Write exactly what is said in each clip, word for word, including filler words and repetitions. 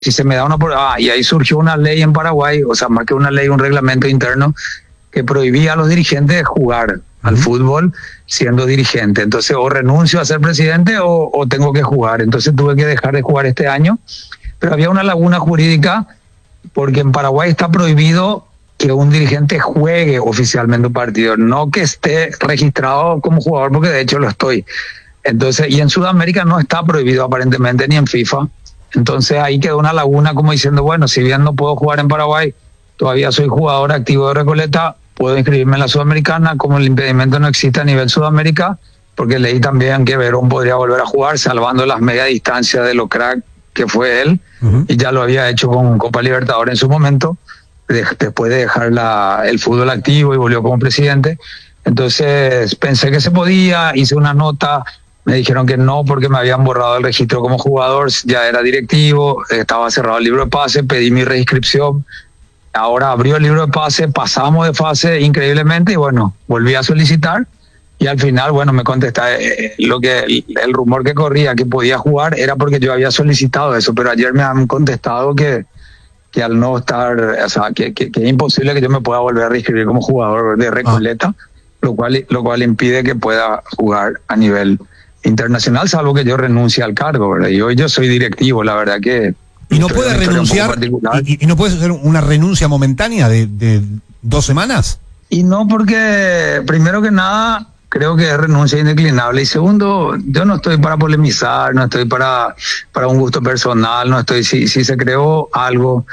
si se me da una... Ah, y ahí surgió una ley en Paraguay, o sea, más que una ley, un reglamento interno que prohibía a los dirigentes de jugar uh-huh. al fútbol siendo dirigente. Entonces, o renuncio a ser presidente o, o tengo que jugar. Entonces tuve que dejar de jugar este año. Pero había una laguna jurídica porque en Paraguay está prohibido que un dirigente juegue oficialmente un partido, no que esté registrado como jugador, porque de hecho lo estoy. Entonces, y en Sudamérica no está prohibido aparentemente, ni en FIFA. Entonces ahí quedó una laguna como diciendo, bueno, si bien no puedo jugar en Paraguay, todavía soy jugador activo de Recoleta, puedo inscribirme en la Sudamericana, como el impedimento no existe a nivel Sudamérica, porque leí también que Verón podría volver a jugar, salvando las media distancias de lo crack que fue él, uh-huh. y ya lo había hecho con Copa Libertadores en su momento, de, después de dejar la, el fútbol activo y volvió como presidente. Entonces pensé que se podía, hice una nota, me dijeron que no porque me habían borrado el registro como jugador, ya era directivo, estaba cerrado el libro de pase, pedí mi reinscripción, ahora abrió el libro de pase, pasamos de fase increíblemente y bueno, volví a solicitar y al final, bueno, me contesta, eh, lo que el, el rumor que corría que podía jugar era porque yo había solicitado eso, pero ayer me han contestado que que al no estar, o sea, que, que, que es imposible que yo me pueda volver a reinscribir como jugador de Recoleta, ah. lo cual lo cual impide que pueda jugar a nivel internacional, salvo que yo renuncie al cargo, ¿verdad? Y hoy yo soy directivo, la verdad que... ¿Y no puede renunciar? Y, ¿Y no puedes hacer una renuncia momentánea de, de dos semanas? Y no, porque primero que nada creo que es renuncia indeclinable, y segundo, yo no estoy para polemizar, no estoy para, para un gusto personal, no estoy, si, si se creó algo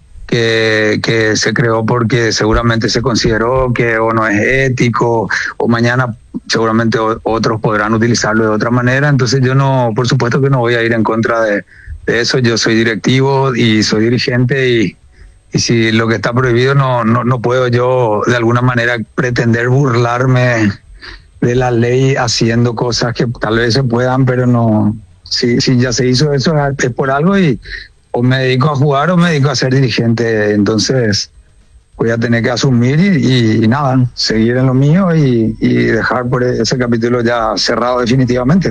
que, que se creó porque seguramente se consideró que o no es ético, o mañana seguramente o, otros podrán utilizarlo de otra manera, entonces yo no, por supuesto que no voy a ir en contra de, de eso, yo soy directivo y soy dirigente y, y si lo que está prohibido no, no, no puedo yo de alguna manera pretender burlarme de la ley haciendo cosas que tal vez se puedan, pero no, si, si ya se hizo eso es por algo y o me dedico a jugar o me dedico a ser dirigente, entonces voy a tener que asumir y, y nada, seguir en lo mío y, y dejar por ese capítulo ya cerrado definitivamente.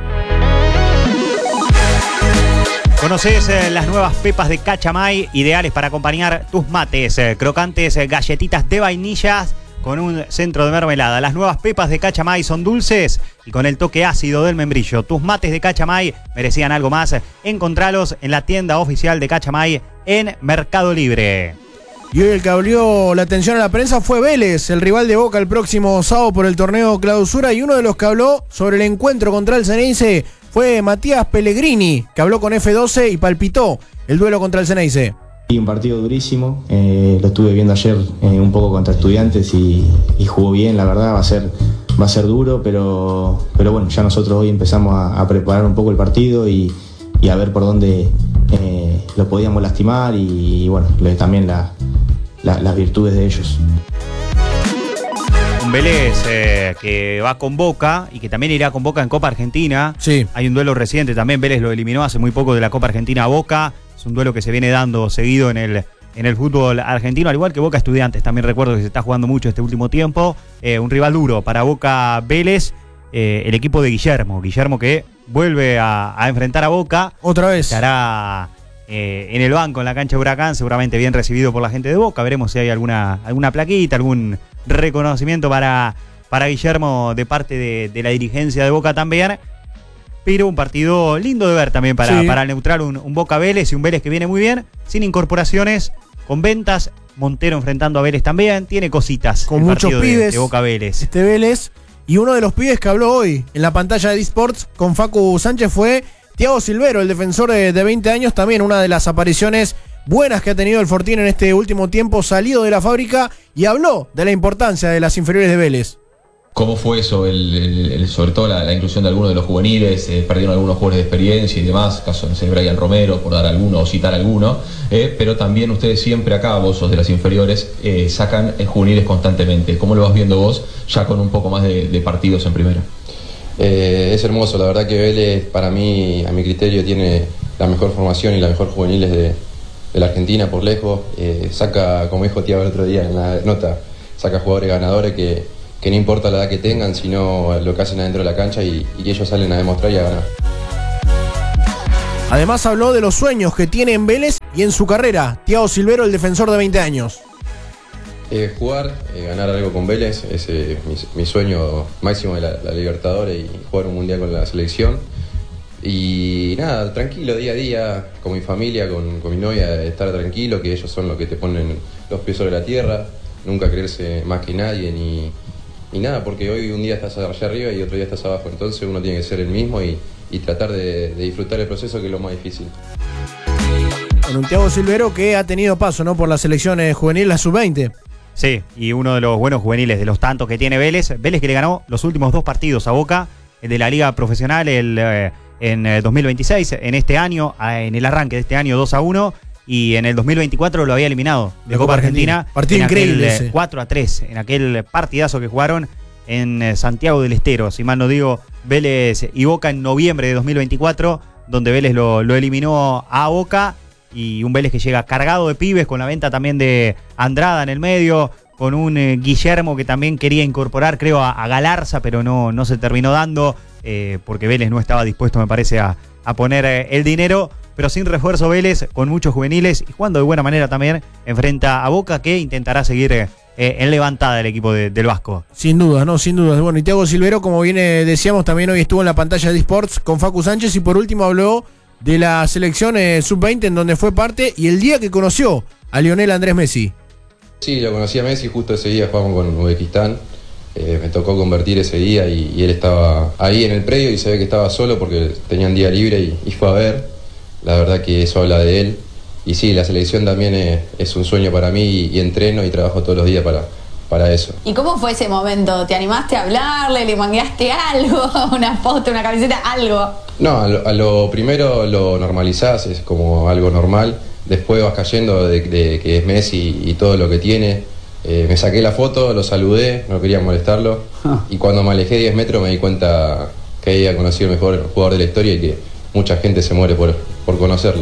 ¿Conoces eh, las nuevas pepas de Cachamay, ideales para acompañar tus mates? Eh, crocantes eh, galletitas de vainillas con un centro de mermelada. Las nuevas pepas de Cachamay son dulces y con el toque ácido del membrillo. Tus mates de Cachamay merecían algo más. Encontralos en la tienda oficial de Cachamay en Mercado Libre. Y hoy el que abrió la atención a la prensa fue Vélez, el rival de Boca el próximo sábado por el torneo Clausura, y uno de los que habló sobre el encuentro contra el Ceneice fue Matías Pellegrini, que habló con F doce y palpitó el duelo contra el Ceneice. Y un partido durísimo, eh, lo estuve viendo ayer eh, un poco contra Estudiantes y, y jugó bien, la verdad, va a ser, va a ser duro, pero, pero bueno, ya nosotros hoy empezamos a, a preparar un poco el partido y, y a ver por dónde eh, lo podíamos lastimar y, y bueno, también la, la, las virtudes de ellos. Un Vélez eh, que va con Boca y que también irá con Boca en Copa Argentina. Sí. Hay un duelo reciente también, Vélez lo eliminó hace muy poco de la Copa Argentina a Boca. Es un duelo que se viene dando seguido en el, en el fútbol argentino, al igual que Boca Estudiantes. También recuerdo que se está jugando mucho este último tiempo. Eh, un rival duro para Boca Vélez, eh, el equipo de Guillermo. Guillermo que vuelve a, a enfrentar a Boca. Otra vez. Estará eh, en el banco en la cancha de Huracán, seguramente bien recibido por la gente de Boca. Veremos si hay alguna, alguna plaquita, algún reconocimiento para, para Guillermo de parte de, de la dirigencia de Boca también. Pero un partido lindo de ver también para, sí. para neutral un, un Boca Vélez y un Vélez que viene muy bien, sin incorporaciones, con ventas. Montero enfrentando a Vélez también, tiene cositas. Con muchos pibes de, de Boca Vélez. Este Vélez, y uno de los pibes que habló hoy en la pantalla de D-Sports con Facu Sánchez fue Thiago Silvero, el defensor de, de veinte años, también una de las apariciones buenas que ha tenido el Fortín en este último tiempo, salido de la fábrica, y habló de la importancia de las inferiores de Vélez. ¿Cómo fue eso, el, el, el, sobre todo la, la inclusión de algunos de los juveniles? Eh, perdieron algunos jugadores de experiencia y demás, caso no sé, Brian Romero, por dar alguno o citar alguno, eh, pero también ustedes siempre acá, vos sos de las inferiores, eh, sacan eh, juveniles constantemente. ¿Cómo lo vas viendo vos ya con un poco más de, de partidos en primera? Eh, es hermoso, la verdad que Vélez para mí, a mi criterio, tiene la mejor formación y la mejor juveniles de, de la Argentina por lejos. Eh, saca, como dijo Thiago el otro día en la nota, saca jugadores ganadores que que no importa la edad que tengan, sino lo que hacen adentro de la cancha y, y ellos salen a demostrar y a ganar. Además habló de los sueños que tiene en Vélez y en su carrera. Thiago Silvero, el defensor de veinte años. Eh, jugar, eh, ganar algo con Vélez es eh, mi, mi sueño máximo de la, la Libertadores y jugar un mundial con la selección. Y nada, tranquilo día a día, con mi familia, con, con mi novia, estar tranquilo, que ellos son los que te ponen los pies sobre la tierra, nunca creerse más que nadie, ni, ni nada, porque hoy un día estás allá arriba y otro día estás abajo, entonces uno tiene que ser el mismo y, y tratar de, de disfrutar el proceso, que es lo más difícil. Con un Thiago Silvero que ha tenido paso, ¿no?, por las selecciones juveniles, la sub veinte. Sí, y uno de los buenos juveniles, de los tantos que tiene Vélez. Vélez que le ganó los últimos dos partidos a Boca, el de la Liga Profesional, el... Eh, en dos mil veintiséis, en este año, en el arranque de este año dos a uno, y en el dos mil veinticuatro lo había eliminado de Copa Argentina. Partido increíble ese. cuatro a tres, en aquel partidazo que jugaron en Santiago del Estero, si mal no digo, Vélez y Boca en noviembre de dos mil veinticuatro, donde Vélez lo, lo eliminó a Boca, y un Vélez que llega cargado de pibes, con la venta también de Andrada en el medio, con un eh, Guillermo que también quería incorporar, creo, a, a Galarza, pero no, no se terminó dando, eh, porque Vélez no estaba dispuesto, me parece, a, a poner eh, el dinero, pero sin refuerzo Vélez, con muchos juveniles, y jugando de buena manera también, enfrenta a Boca, que intentará seguir eh, en levantada el equipo de, del Vasco. Sin duda, no, sin duda. Bueno, y Thiago Silvero, como bien eh, decíamos, también hoy estuvo en la pantalla de eSports con Facu Sánchez, y por último habló de la selección eh, sub veinte, en donde fue parte, y el día que conoció a Lionel Andrés Messi. Sí, lo conocí a Messi, justo ese día jugamos con Uzbekistán, eh, me tocó convertir ese día y, y él estaba ahí en el predio y se ve que estaba solo porque tenían día libre y, y fue a ver. La verdad que eso habla de él. Y sí, la selección también es, es un sueño para mí y, y entreno y trabajo todos los días para, para eso. ¿Y cómo fue ese momento? ¿Te animaste a hablarle? ¿Le mangaste algo? ¿Una foto, una camiseta, algo? No, a lo, a lo primero lo normalizás, es como algo normal. Después vas cayendo de, de que es Messi y todo lo que tiene. Eh, me saqué la foto, lo saludé, no quería molestarlo. Ah. Y cuando me alejé diez metros me di cuenta que había conocido el mejor jugador de la historia y que mucha gente se muere por, por conocerlo.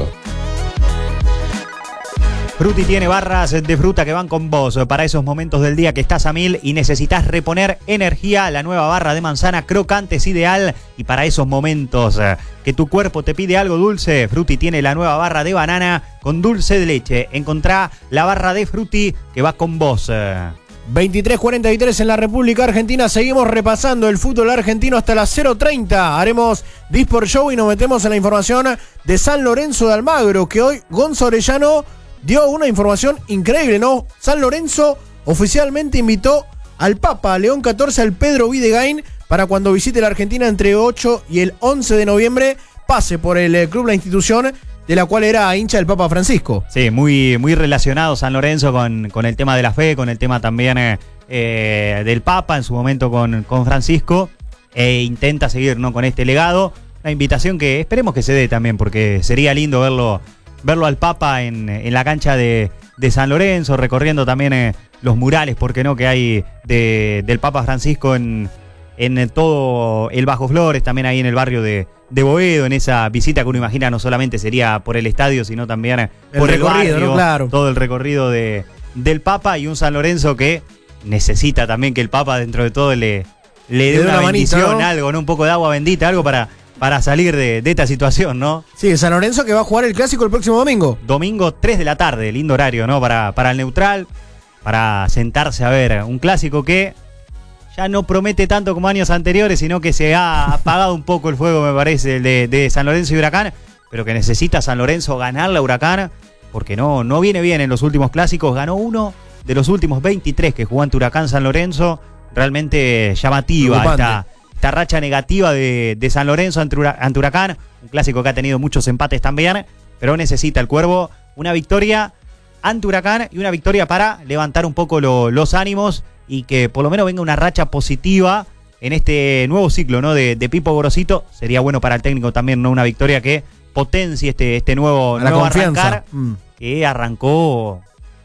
Frutti tiene barras de fruta que van con vos para esos momentos del día que estás a mil y necesitas reponer energía. La nueva barra de manzana crocante es ideal, y para esos momentos que tu cuerpo te pide algo dulce, Frutti tiene la nueva barra de banana con dulce de leche. Encontrá la barra de Frutti que va con vos. veintitrés cuarenta y tres en la República Argentina. Seguimos repasando el fútbol argentino hasta las cero treinta. Haremos Disport Show y nos metemos en la información de San Lorenzo de Almagro, que hoy Gonzo Orellano dio una información increíble, ¿no? San Lorenzo oficialmente invitó al Papa León catorce, al Pedro Videgain, para cuando visite la Argentina entre ocho y el once de noviembre, pase por el eh, club, la institución de la cual era hincha del Papa Francisco. Sí, muy, muy relacionado San Lorenzo con, con el tema de la fe, con el tema también eh, eh, del Papa, en su momento con, con Francisco, e intenta seguir, ¿no?, con este legado. Una invitación que esperemos que se dé también, porque sería lindo verlo verlo al Papa en, en la cancha de, de San Lorenzo, recorriendo también eh, los murales, ¿por qué no?, que hay de, del Papa Francisco en, en todo el Bajo Flores, también ahí en el barrio de, de Boedo, en esa visita que uno imagina no solamente sería por el estadio, sino también eh, el por recorrido, el barrio, ¿no? Claro. Todo el recorrido de, del Papa, y un San Lorenzo que necesita también que el Papa dentro de todo le, le dé una, una bendición, manita, ¿no? Algo, ¿no? Un poco de agua bendita, algo para... para salir de, de esta situación, ¿no? Sí, San Lorenzo que va a jugar el Clásico el próximo domingo. Domingo tres de la tarde, lindo horario, ¿no? Para, para el neutral, para sentarse a ver un Clásico que ya no promete tanto como años anteriores, sino que se ha apagado un poco el fuego, me parece, de, de San Lorenzo y Huracán, pero que necesita San Lorenzo ganarle a Huracán, porque no, no viene bien en los últimos Clásicos. Ganó uno de los últimos veintitrés que jugó ante Huracán San Lorenzo. Realmente llamativa esta... Esta racha negativa de, de San Lorenzo ante, ante Huracán, un Clásico que ha tenido muchos empates también, pero necesita el Cuervo una victoria ante Huracán y una victoria para levantar un poco lo, los ánimos y que por lo menos venga una racha positiva en este nuevo ciclo, ¿no?, de, de Pipo Gorosito. Sería bueno para el técnico también, ¿no?, una victoria que potencie este, este nuevo, la nuevo confianza. arrancar, mm. que arrancó,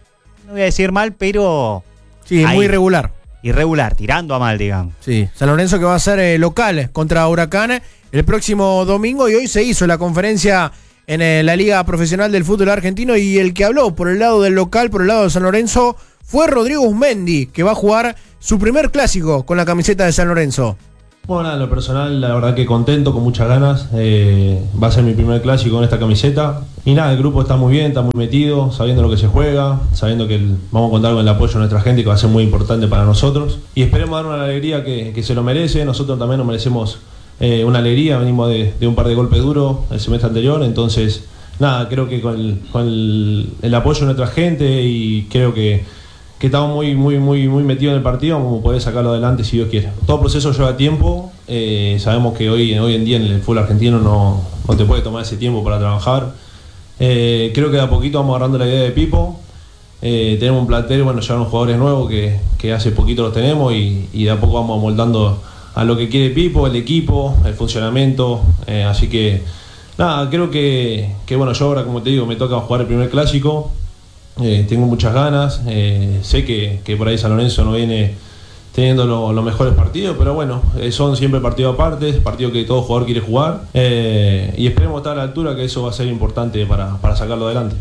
no voy a decir mal, pero... Sí, ahí, muy irregular. Irregular, tirando a mal, digamos. Sí, San Lorenzo que va a ser eh, local contra Huracán el próximo domingo, y hoy se hizo la conferencia en eh, la Liga Profesional del Fútbol Argentino, y el que habló por el lado del local, por el lado de San Lorenzo, fue Rodrigo Uzmendi, que va a jugar su primer Clásico con la camiseta de San Lorenzo. Bueno, nada, en lo personal, la verdad que contento, con muchas ganas. Eh, va a ser mi primer clásico con esta camiseta. Y nada, el grupo está muy bien, está muy metido, sabiendo lo que se juega, sabiendo que el, vamos a contar con el apoyo de nuestra gente, que va a ser muy importante para nosotros. Y esperemos dar una alegría que, que se lo merece. Nosotros también nos merecemos eh, una alegría. Venimos de, de un par de golpes duros el semestre anterior. Entonces, nada, creo que con el, con el, el apoyo de nuestra gente y creo que que estamos muy, muy, muy, muy metidos en el partido, como poder sacarlo adelante si Dios quiere. Todo proceso lleva tiempo, eh, sabemos que hoy, hoy en día en el fútbol argentino no, no te puede tomar ese tiempo para trabajar. Eh, creo que de a poquito vamos agarrando la idea de Pipo, eh, tenemos un plantel, bueno, ya unos jugadores nuevos que, que hace poquito los tenemos y, y de a poco vamos moldando a lo que quiere Pipo, el equipo, el funcionamiento, eh, así que nada, creo que, que bueno, yo ahora como te digo me toca jugar el primer clásico. Eh, tengo muchas ganas, eh, sé que, que por ahí San Lorenzo no viene teniendo lo, los mejores partidos, pero bueno, eh, son siempre partidos aparte, partidos que todo jugador quiere jugar, eh, y esperemos estar a la altura, que eso va a ser importante para, para sacarlo adelante.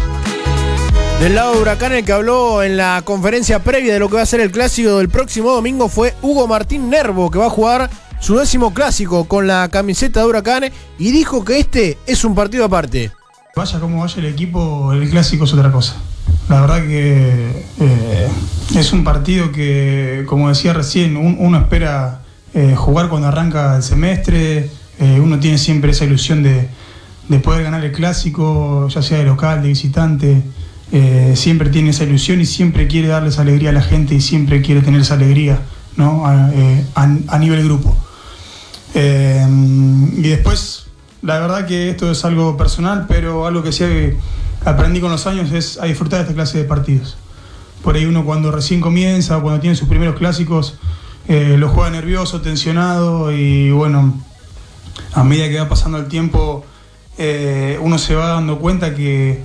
Del lado de Huracán, el que habló en la conferencia previa de lo que va a ser el clásico del próximo domingo fue Hugo Martín Nervo, que va a jugar su décimo clásico con la camiseta de Huracán y dijo que este es un partido aparte. Vaya como vaya el equipo, el clásico es otra cosa. La verdad que eh, es un partido que, como decía recién, un, uno espera eh, jugar cuando arranca el semestre, eh, uno tiene siempre esa ilusión de, de poder ganar el clásico, ya sea de local, de visitante, eh, siempre tiene esa ilusión y siempre quiere darles alegría a la gente y siempre quiere tener esa alegría, ¿no? a, eh, a, a nivel grupo. Eh, y después, la verdad que esto es algo personal, pero algo que sí aprendí con los años es a disfrutar de esta clase de partidos. Por ahí uno cuando recién comienza, cuando tiene sus primeros clásicos, eh, lo juega nervioso, tensionado y bueno, a medida que va pasando el tiempo, eh, uno se va dando cuenta que,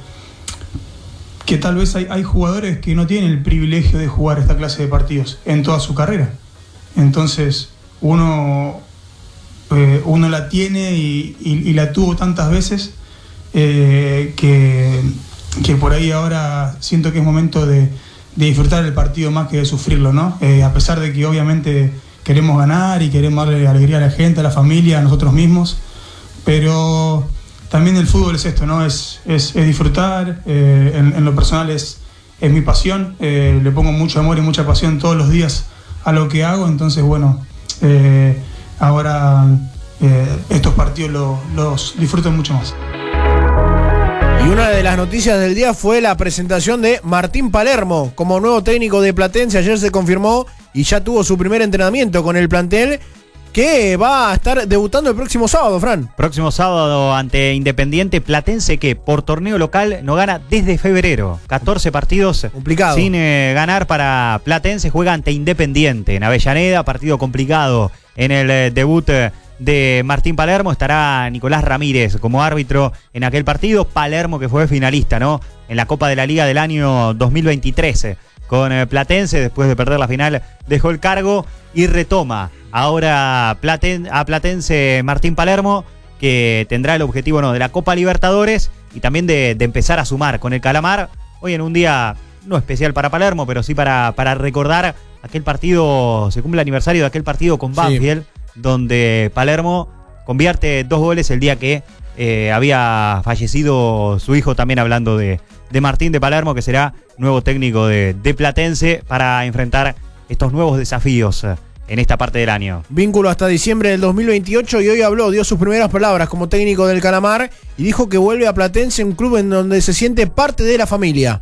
que tal vez hay, hay jugadores que no tienen el privilegio de jugar esta clase de partidos en toda su carrera. Entonces, uno... Eh, uno la tiene y, y, y la tuvo tantas veces eh, que, que por ahí ahora siento que es momento de, de disfrutar el partido más que de sufrirlo, ¿no? Eh, a pesar de que obviamente queremos ganar y queremos darle alegría a la gente, a la familia, a nosotros mismos, pero también el fútbol es esto, ¿no? Es, es, es disfrutar, eh, en, en lo personal es, es mi pasión, eh, le pongo mucho amor y mucha pasión todos los días a lo que hago, entonces bueno, eh, ahora eh, estos partidos lo, los disfruto mucho más. Y una de las noticias del día fue la presentación de Martín Palermo como nuevo técnico de Platense. Ayer se confirmó y ya tuvo su primer entrenamiento con el plantel, que va a estar debutando el próximo sábado, Fran. Próximo sábado ante Independiente. Platense que por torneo local no gana desde febrero. catorce partidos complicado sin eh, ganar para Platense. Juega ante Independiente en Avellaneda, partido complicado. En el eh, debut eh, de Martín Palermo estará Nicolás Ramírez como árbitro en aquel partido. Palermo que fue finalista, ¿no? En la Copa de la Liga del año dos mil veintitrés eh, con eh, Platense. Después de perder la final dejó el cargo y retoma ahora Platen- a Platense Martín Palermo, que tendrá el objetivo, ¿no?, de la Copa Libertadores y también de, de empezar a sumar con el Calamar. Hoy en un día no especial para Palermo, pero sí para, para recordar aquel partido, se cumple el aniversario de aquel partido con Banfield, sí, donde Palermo convierte dos goles el día que eh, había fallecido su hijo, también hablando de, de Martín de Palermo, que será nuevo técnico de, de Platense para enfrentar estos nuevos desafíos en esta parte del año. Vínculo hasta diciembre del dos mil veintiocho y hoy habló, dio sus primeras palabras como técnico del Calamar y dijo que vuelve a Platense, un club en donde se siente parte de la familia.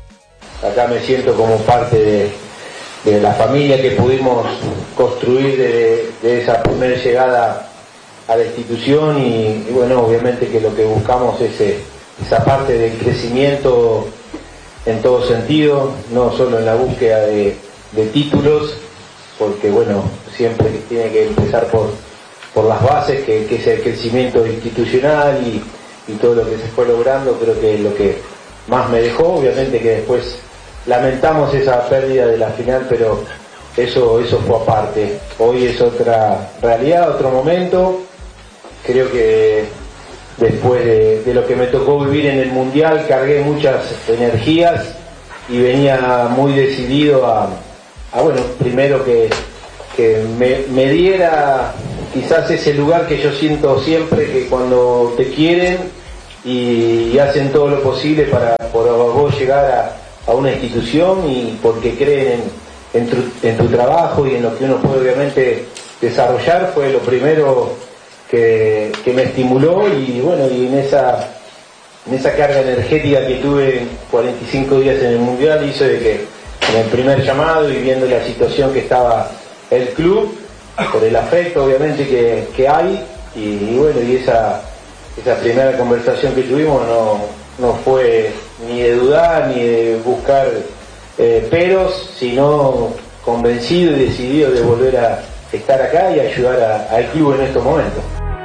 Acá me siento como parte de, de la familia que pudimos construir de, de esa primera llegada a la institución y, y bueno, obviamente que lo que buscamos es eh, esa parte del crecimiento en todo sentido, no solo en la búsqueda de, de títulos, porque bueno, siempre tiene que empezar por, por las bases, que, que es el crecimiento institucional y, y todo lo que se fue logrando, creo que es lo que más me dejó. Obviamente que después lamentamos esa pérdida de la final, pero eso, eso fue aparte. Hoy es otra realidad, otro momento. Creo que después de, de lo que me tocó vivir en el Mundial, cargué muchas energías y venía muy decidido a, a bueno, primero que, que me, me diera quizás ese lugar que yo siento siempre, que cuando te quieren y, y hacen todo lo posible para por vos llegar a, a una institución y porque creen en, en, tu, en tu trabajo y en lo que uno puede obviamente desarrollar, fue lo primero que, que me estimuló. Y bueno, y en esa en esa carga energética que tuve cuarenta y cinco días en el Mundial hizo de que en el primer llamado y viendo la situación que estaba el club, por el afecto obviamente que, que hay, y, y bueno, y esa, esa primera conversación que tuvimos no, no fue ni de dudar ni de buscar eh, peros, sino convencido y decidido de volver a estar acá y ayudar a, al club en estos momentos.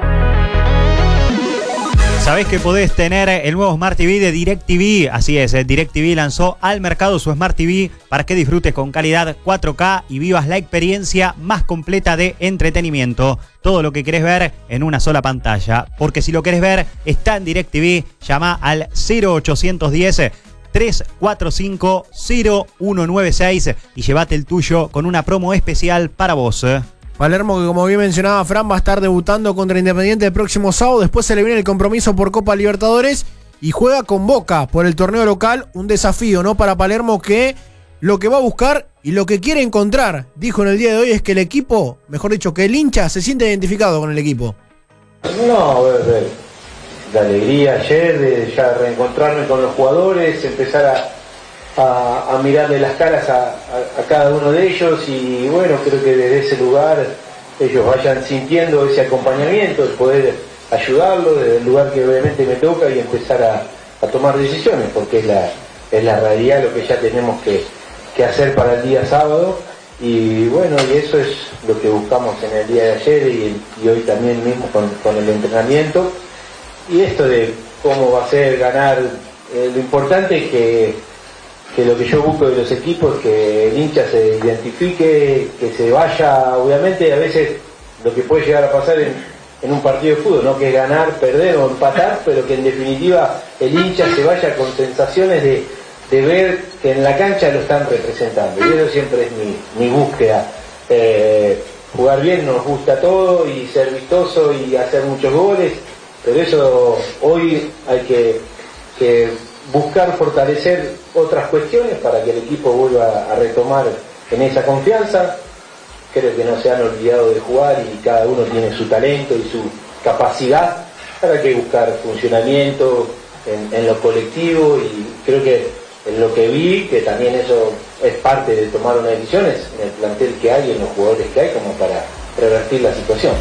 ¿Sabés que podés tener el nuevo Smart T V de DirecTV? Así es, DirecTV lanzó al mercado su Smart T V para que disfrutes con calidad cuatro K y vivas la experiencia más completa de entretenimiento. Todo lo que querés ver en una sola pantalla. Porque si lo querés ver, está en DirecTV. Llama al cero ochocientos diez, tres cuatro cinco, cero uno nueve seis y llévate el tuyo con una promo especial para vos. Palermo, que como bien mencionaba Fran, va a estar debutando contra Independiente el próximo sábado. Después se le viene el compromiso por Copa Libertadores y juega con Boca por el torneo local. Un desafío, ¿no?, para Palermo, que lo que va a buscar y lo que quiere encontrar, dijo en el día de hoy, es que el equipo, mejor dicho, que el hincha se siente identificado con el equipo. No, de, de, de alegría ayer, de ya reencontrarme con los jugadores, empezar a A, a mirarle las caras a, a, a cada uno de ellos, y bueno, creo que desde ese lugar ellos vayan sintiendo ese acompañamiento, el poder ayudarlo desde el lugar que obviamente me toca y empezar a, a tomar decisiones, porque es la, es la realidad lo que ya tenemos que, que hacer para el día sábado. Y bueno, y eso es lo que buscamos en el día de ayer y, y hoy también mismo con, con el entrenamiento. Y esto de cómo va a ser ganar, eh, lo importante es que que lo que yo busco de los equipos es que el hincha se identifique, que se vaya, obviamente a veces lo que puede llegar a pasar en, en un partido de fútbol, no que es ganar, perder o empatar, pero que en definitiva el hincha se vaya con sensaciones de, de ver que en la cancha lo están representando, y eso siempre es mi, mi búsqueda. Eh, jugar bien nos gusta todo y ser vistoso y hacer muchos goles, pero eso hoy hay que, que buscar fortalecer otras cuestiones para que el equipo vuelva a retomar en esa confianza. Creo que no se han olvidado de jugar y cada uno tiene su talento y su capacidad. Ahora hay que buscar funcionamiento en, en lo colectivo, y creo que en lo que vi, que también eso es parte de tomar unas decisiones en el plantel que hay, en los jugadores que hay, como para revertir la situación.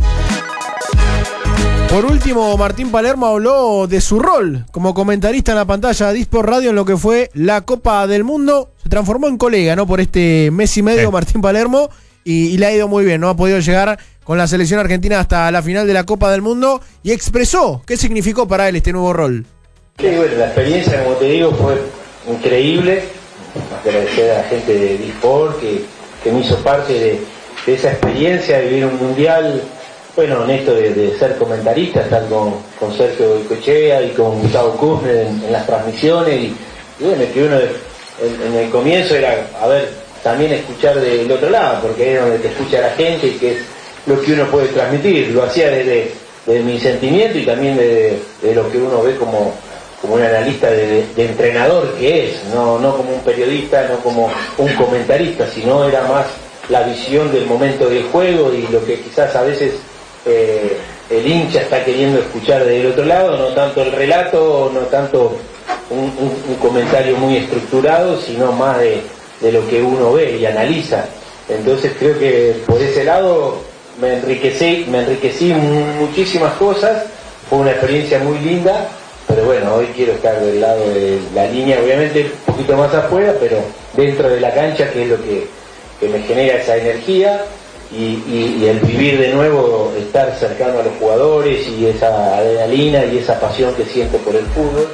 Por último, Martín Palermo habló de su rol como comentarista en la pantalla de Disport Radio en lo que fue la Copa del Mundo. Se transformó en colega, ¿no?, por este mes y medio, sí. Martín Palermo, y, y le ha ido muy bien, ¿no? Ha podido llegar con la selección argentina hasta la final de la Copa del Mundo y expresó qué significó para él este nuevo rol. Sí, bueno, la experiencia, como te digo, fue increíble. Agradecer a la gente de Disport que, que me hizo parte de, de esa experiencia de vivir un mundial. Bueno, en esto de, de ser comentarista, estar con, con Sergio Goicoechea y con Gustavo Kussner en, en las transmisiones, y, y bueno, que uno en, en el comienzo era, a ver, también escuchar del otro lado, porque es donde te escucha la gente y que es lo que uno puede transmitir. Lo hacía desde, desde mi sentimiento y también de, de lo que uno ve como, como un analista de, de, de entrenador que es, no, no como un periodista, no como un comentarista, sino era más la visión del momento del juego y lo que quizás a veces Eh, el hincha está queriendo escuchar del otro lado, no tanto el relato, no tanto un, un, un comentario muy estructurado, sino más de, de lo que uno ve y analiza. Entonces creo que por ese lado me enriquecí, me enriquecí muchísimas cosas, fue una experiencia muy linda, pero bueno, hoy quiero estar del lado de la línea, obviamente un poquito más afuera, pero dentro de la cancha, que es lo que, que me genera esa energía. Y, y, y el vivir de nuevo, estar cercano a los jugadores y esa adrenalina y esa pasión que siento por el fútbol.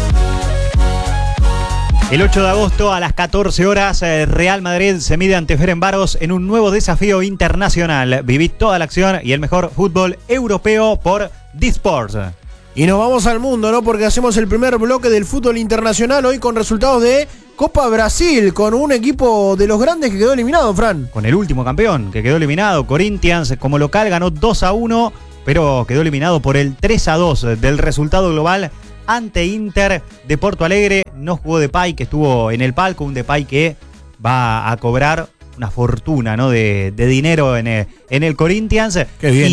El ocho de agosto a las catorce horas, Real Madrid se mide ante Ferencváros en un nuevo desafío internacional. Viví toda la acción y el mejor fútbol europeo por Disport. Y nos vamos al mundo, ¿no? Porque hacemos el primer bloque del fútbol internacional hoy con resultados de Copa Brasil con un equipo de los grandes que quedó eliminado, Fran. Con el último campeón que quedó eliminado, Corinthians, como local ganó dos a uno, pero quedó eliminado por el tres a dos del resultado global ante Inter de Porto Alegre. No jugó Depay, que estuvo en el palco, un Depay que va a cobrar una fortuna, ¿no? de, de dinero en el, en el Corinthians. Qué bien,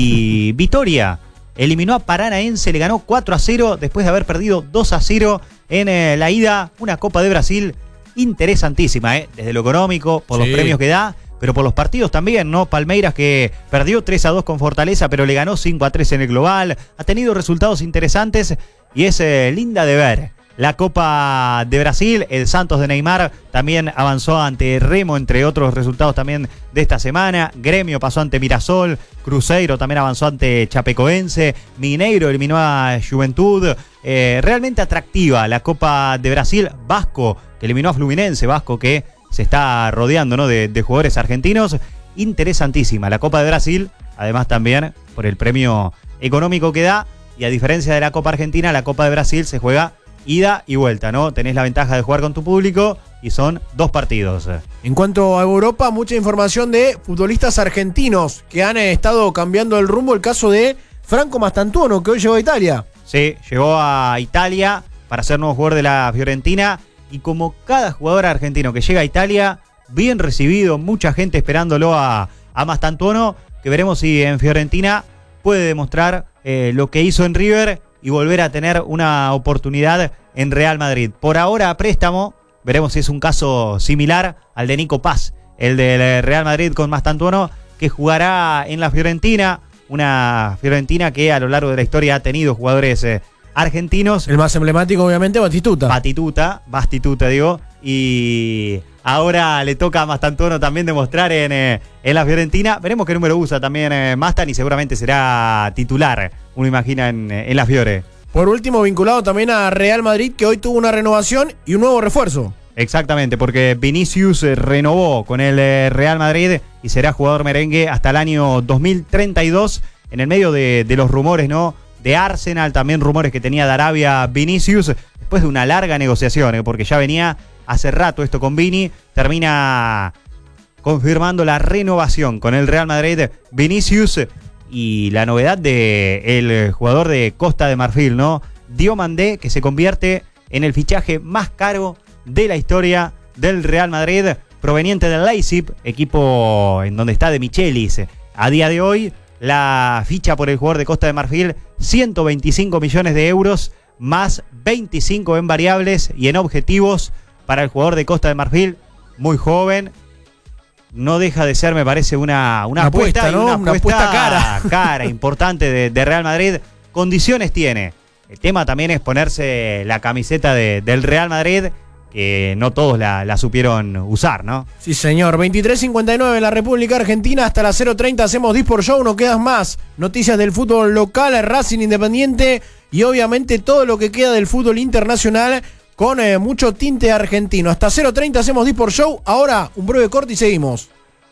y ¿eh? Vitória eliminó a Paranaense, le ganó cuatro a cero después de haber perdido dos a cero en eh, la ida. Una Copa de Brasil interesantísima, ¿eh? Desde lo económico, por Sí. los premios que da, pero por los partidos también, ¿no? Palmeiras, que perdió tres a dos con Fortaleza, pero le ganó cinco a tres en el global. Ha tenido resultados interesantes y es eh, linda de ver. La Copa de Brasil, el Santos de Neymar también avanzó ante Remo, entre otros resultados también de esta semana. Gremio pasó ante Mirasol, Cruzeiro también avanzó ante Chapecoense, Mineiro eliminó a Juventud. Eh, realmente atractiva la Copa de Brasil. Vasco, que eliminó a Fluminense, Vasco que se está rodeando, ¿no? de, de jugadores argentinos. Interesantísima la Copa de Brasil, además también por el premio económico que da. Y a diferencia de la Copa Argentina, la Copa de Brasil se juega ida y vuelta, ¿no? Tenés la ventaja de jugar con tu público y son dos partidos. En cuanto a Europa, mucha información de futbolistas argentinos que han eh, estado cambiando el rumbo. El caso de Franco Mastantuono, que hoy llegó a Italia. Sí, llegó a Italia para ser nuevo jugador de la Fiorentina. Y como cada jugador argentino que llega a Italia, bien recibido, mucha gente esperándolo a, a Mastantuono, que veremos si en Fiorentina puede demostrar eh, lo que hizo en River y volver a tener una oportunidad en Real Madrid. Por ahora a préstamo, veremos si es un caso similar al de Nico Paz, el del Real Madrid con Mastantuono, que jugará en la Fiorentina, una Fiorentina que a lo largo de la historia ha tenido jugadores eh, argentinos. El más emblemático, obviamente, Batistuta. Batistuta, Bastituta, digo, y ahora le toca a Mastantuono también demostrar en, eh, en la Fiorentina. Veremos qué número usa también eh, Mastan, y seguramente será titular, uno imagina, en, en la Fiore. Por último, vinculado también a Real Madrid, que hoy tuvo una renovación y un nuevo refuerzo. Exactamente, porque Vinicius eh, renovó con el eh, Real Madrid y será jugador merengue hasta el año dos mil treinta y dos, en el medio de, de los rumores, ¿no? De Arsenal, también rumores que tenía de Arabia Vinicius, después de una larga negociación, ¿eh? Porque ya venía hace rato esto con Vini, termina confirmando la renovación con el Real Madrid Vinicius. Y la novedad de el jugador de Costa de Marfil, ¿no? Diomandé, que se convierte en el fichaje más caro de la historia del Real Madrid, proveniente del Leipzig, equipo en donde está De Michelis. A día de hoy, la ficha por el jugador de Costa de Marfil, ciento veinticinco millones de euros, más veinticinco en variables y en objetivos para el jugador de Costa de Marfil, muy joven. No deja de ser, me parece, una, una, Una apuesta, apuesta, ¿no? una, Una apuesta, apuesta cara. cara, importante de, de Real Madrid. Condiciones tiene. El tema también es ponerse la camiseta de, del Real Madrid, que no todos la, la supieron usar, ¿no? Sí, señor. veintitrés cincuenta y nueve en la República Argentina. Hasta las cero treinta hacemos Disport Show. No quedas más. Noticias del fútbol local, Racing Independiente y obviamente todo lo que queda del fútbol internacional con eh, mucho tinte argentino. Hasta cero treinta hacemos Disport Show. Ahora un breve corte y seguimos.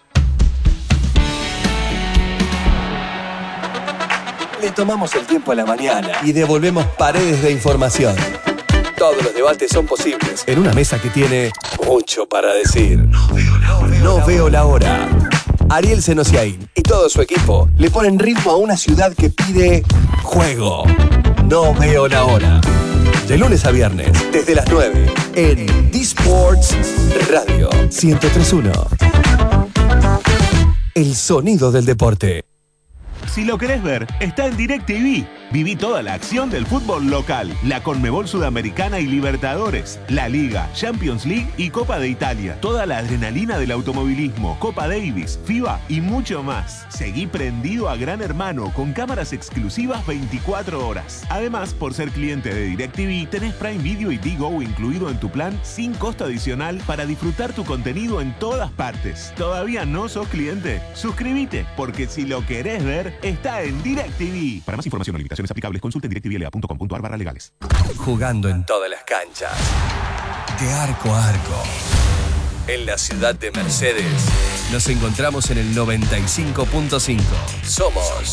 Le tomamos el tiempo a la mañana y devolvemos paredes de información. Todos los debates son posibles en una mesa que tiene mucho para decir. No veo la hora. No veo la hora. Ariel Senosiaín y todo su equipo le ponen ritmo a una ciudad que pide juego. No veo la hora. De lunes a viernes, desde las nueve, en D-Sports Radio ciento tres punto uno. El sonido del deporte. Si lo querés ver, está en DirecTV. Viví toda la acción del fútbol local, la Conmebol Sudamericana y Libertadores, la Liga, Champions League y Copa de Italia. Toda la adrenalina del automovilismo, Copa Davis, FIBA y mucho más. Seguí prendido a Gran Hermano con cámaras exclusivas veinticuatro horas. Además, por ser cliente de DirecTV, tenés Prime Video y Digo incluido en tu plan sin costo adicional para disfrutar tu contenido en todas partes. ¿Todavía no sos cliente? Suscríbete, porque si lo querés ver, está en DirecTV. Para más información o limitaciones aplicables, consulte en directvla punto com punto ar barra legales. Jugando en todas las canchas, de arco a arco. En la ciudad de Mercedes, nos encontramos en el noventa y cinco punto cinco. Somos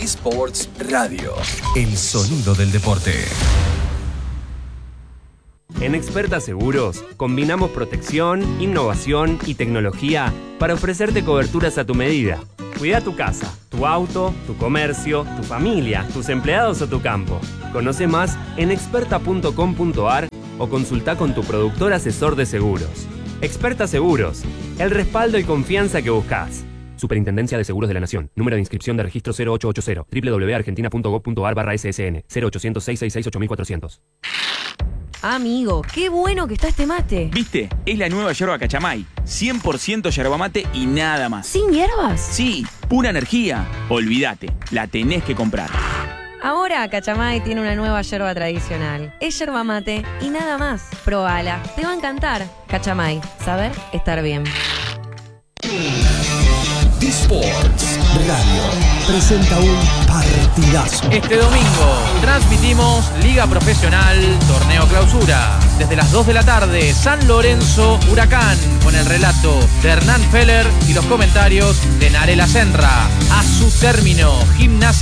D-Sports Radio, el sonido del deporte. En Experta Seguros, combinamos protección, innovación y tecnología para ofrecerte coberturas a tu medida. Cuida tu casa, tu auto, tu comercio, tu familia, tus empleados o tu campo. Conoce más en experta punto com punto a r o consulta con tu productor asesor de seguros. Experta Seguros, el respaldo y confianza que buscas. Superintendencia de Seguros de la Nación. Número de inscripción de registro cero ocho ocho cero. doble u doble u doble u punto argentina punto gov punto a r barra S S N. cero ochocientos, seiscientos sesenta y seis, ocho mil cuatrocientos. Amigo, qué bueno que está este mate. ¿Viste? Es la nueva yerba Cachamay. cien por ciento yerba mate y nada más. ¿Sin hierbas? Sí, pura energía. Olvídate, la tenés que comprar. Ahora Cachamay tiene una nueva yerba tradicional. Es yerba mate y nada más. Probala, te va a encantar. Cachamay, saber estar bien. Sports Radio presenta un partidazo. Este domingo transmitimos Liga Profesional, Torneo Clausura. Desde las dos de la tarde, San Lorenzo Huracán, con el relato de Hernán Feller y los comentarios de Narela Senra. A su término, Gimnasia